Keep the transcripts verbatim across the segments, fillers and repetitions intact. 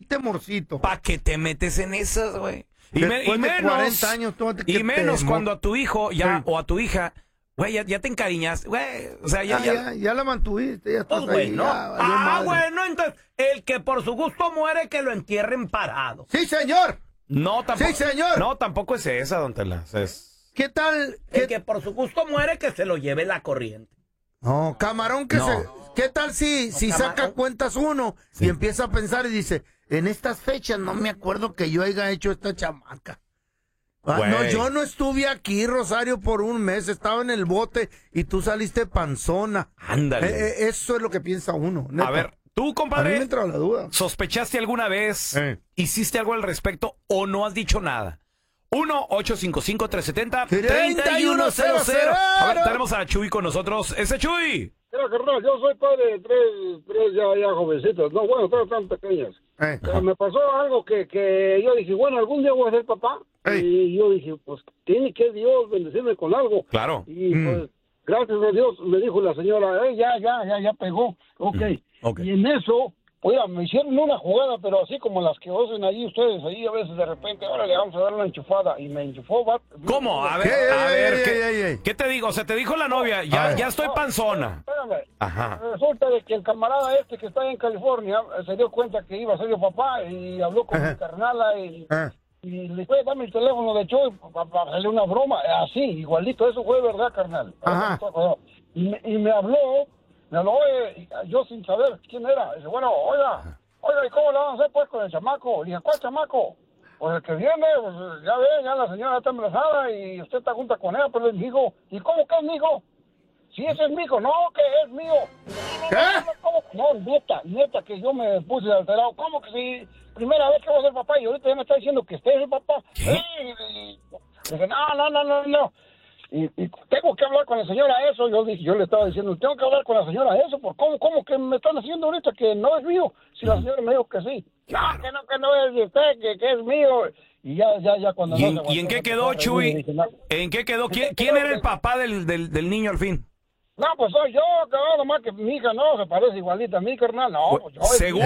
temorcito. ¿Para qué te metes en esas, güey? Y, me, y menos, cuarenta años, y menos cuando a tu hijo ya sí. o a tu hija, güey, ya, ya te encariñaste, güey. O sea, ya, ya, ya, ya, ya la mantuviste, ya estás pues, ahí. bueno. Ya, valió Ah, madre. bueno, entonces, el que por su gusto muere, que lo entierren parado. Sí, señor. No, tampoco. Sí, señor. No, tampoco es esa, don Tela. Es... ¿Qué tal? El ¿Qué... que por su gusto muere, que se lo lleve la corriente. No, camarón que No. se... ¿Qué tal si, No, si camarón. saca cuentas uno Sí. y empieza a pensar y dice, en estas fechas no me acuerdo que yo haya hecho esta chamaca? Ah, no, Güey. yo no estuve aquí, Rosario, por un mes, estaba en el bote y tú saliste panzona. Ándale. Eh, eh, eso es lo que piensa uno. Neta. A ver, tú, A mí me compadre, entra la duda. ¿sospechaste alguna vez? Eh. ¿Hiciste algo al respecto o no has dicho nada? uno ocho cinco cinco, tres siete cero, tres uno cero cero. A ver, tenemos a Chuy con nosotros. ¡Ese Chuy! Mira, carnal, yo soy padre de tres, tres ya, ya jovencitos. No, bueno, tres tan pequeños. Eh. Pero me pasó algo que, que yo dije, bueno, algún día voy a ser papá. Ey. Y yo dije, pues, tiene que Dios bendecirme con algo. Claro. Y Mm. pues, gracias a Dios, me dijo la señora, eh, ya, ya, ya, ya pegó. Ok. ok. Y en eso, oiga, me hicieron una jugada, pero así como las que hacen ahí ustedes, ahí a veces de repente, ahora le vamos a dar una enchufada. Y me enchufó, va. ¿Cómo? A ver, Ey, a ey, ver, ey, ¿qué, ey, ey. ¿qué te digo? O sea, te dijo la novia, A ya, ver. ya estoy No, panzona. Espérame. Ajá. Resulta de que el camarada este que está en California eh, se dio cuenta que iba a ser yo papá y habló con mi carnala y, Ah. y le dije, dame el teléfono de Choy para hacerle una broma. Así, igualito, eso fue verdad, carnal. Ajá. Y me, y me habló, me habló, oye, yo sin saber quién era. Dice, bueno, oiga, oiga, ¿y cómo le van a hacer pues con el chamaco? Le dije, ¿cuál chamaco? Pues el que viene, pues ya ve, ya la señora está embarazada y usted está junta con ella, pero le dijo, ¿y cómo que es mi hijo? Sí, ese es mi hijo, no, que es mío. ¿Qué? No, ¿cómo? No, neta, neta, que yo me puse alterado. ¿Cómo que si primera vez que voy a ser papá y ahorita ya me está diciendo que usted es el papá? ¿Qué? Sí, y- y- dije, no, no, no, no, no. Y, y tengo que hablar con la señora eso. Yo dije, yo le estaba diciendo, tengo que hablar con la señora eso. ¿Por cómo, cómo que me están haciendo ahorita que no es mío? Si la señora me dijo que sí. No, que no, que no es de usted, que, que es mío. Y ya, ya, ya cuando... ¿Y no en, se y en aguantó, qué me quedó, empezó a reír, Chuy? dije, no. ¿En qué quedó? ¿Quién, quién era el papá del, del, del niño al fin? No, pues soy yo, cabrón, nomás que mi hija no, se parece igualita a mi carnal, no, pues yo... ¿Seguro?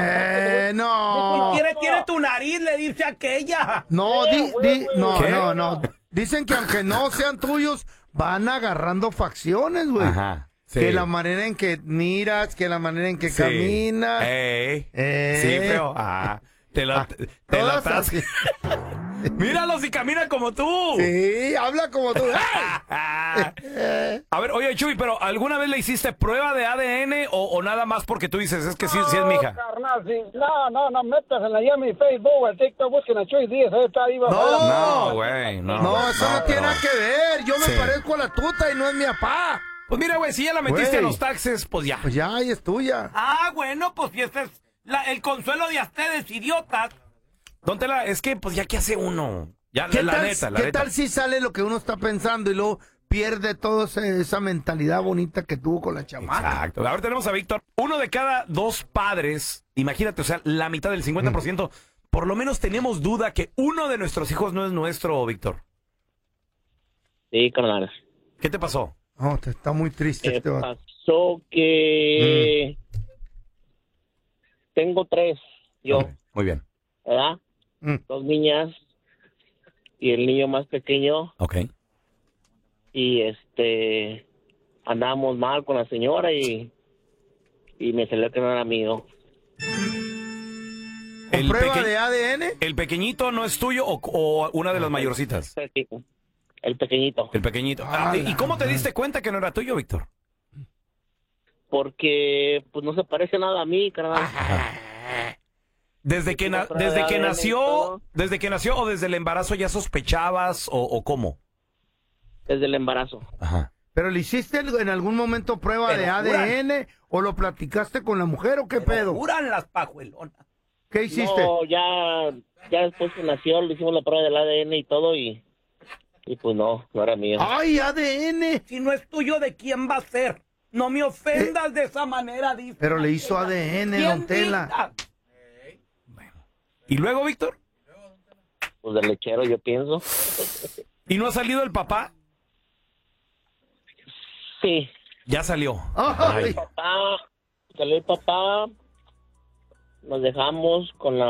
Eh, no. Tiene, tiene tu nariz, le dice aquella. No, di, di, no, ¿Qué? no, no. Dicen que aunque no sean tuyos, van agarrando facciones, güey. Ajá. Sí. Que la manera en que miras, que la manera en que Sí. caminas. Ey. Eh. Sí, feo. Ah, te la, Ah, te, te la todas estás... así. Míralo si camina como tú. Sí, habla como tú. A ver, oye, Chuy, pero ¿alguna vez le hiciste prueba de A D N o, o nada más porque tú dices, es que sí, sí es mi hija? No, carnal, sí. No, no, no, métasela allá en mi Facebook, el TikTok, busquen a Chuy Díaz, ahí está, ahí va. No. No, güey, no. No, eso no, tiene pero- nada que ver. Yo me Sí. parezco a la tuta y no es mi papá. Pues mira, güey, si ya la metiste Güey. a los taxes, pues ya. Pues ya, ahí es tuya. Ah, bueno, pues si ese es la- el consuelo de ustedes, idiotas. Don Tela, es que, pues ya, ¿qué hace uno? Ya, ¿Qué, la tal, neta, la ¿qué neta. tal si sale lo que uno está pensando y luego pierde toda esa, esa mentalidad bonita que tuvo con la chamaca? Exacto. Ahora tenemos a Víctor. Uno de cada dos padres, imagínate, o sea, la mitad del cincuenta por ciento, por lo menos tenemos duda que uno de nuestros hijos no es nuestro, Víctor. Sí, carnal. ¿Qué te pasó? No, te está muy triste ¿Qué este vato. pasó? Que tengo tres, yo, Ok, muy bien. ¿verdad? Mm. Dos niñas y el niño más pequeño. Ok. Y este, andamos mal con la señora y, y me salió que no era mío. ¿Con El prueba peque- de A D N? ¿El pequeñito no es tuyo o, o una de las mayorcitas? El pequeñito. El pequeñito. Ah, ¿y, y cómo te diste cuenta que no era tuyo, Víctor? Porque pues no se parece nada a mí, carnal. Desde que, na- prueba desde de que A D N y nació, todo. desde que nació o desde el embarazo ya sospechabas o, o cómo. Desde el embarazo. Ajá. ¿Pero le hiciste en algún momento prueba Pero de A D N o lo platicaste con la mujer o qué pedo? Juran las pajuelonas. ¿Qué hiciste? No, ya, ya después que nació le hicimos la prueba del A D N y todo y, y pues no, no era mío. ¡Ay, A D N! Si no es tuyo, ¿de quién va a ser? No me ofendas de esa manera, dice. Pero le hizo A D N, don Tela. Bueno. ¿Y luego, Víctor? Pues del lechero, yo pienso. ¿Y no ha salido el papá? Sí. Ya salió. Ay. Papá, salió el papá, nos dejamos con la